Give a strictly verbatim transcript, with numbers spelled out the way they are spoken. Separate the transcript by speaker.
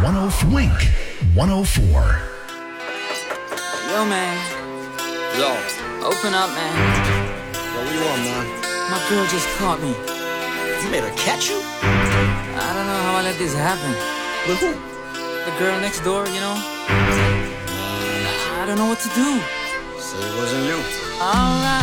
Speaker 1: one oh four Wink one oh four.
Speaker 2: Yo, man.
Speaker 3: Yo.
Speaker 2: Open up, man.
Speaker 3: Yo, what you want, man?
Speaker 2: My girl just caught me.
Speaker 3: You made her catch you?
Speaker 2: I don't know how I let this happen.
Speaker 3: With who?
Speaker 2: The girl next door, you know? I don't know what to do.
Speaker 3: Say it wasn't you.
Speaker 2: Alright.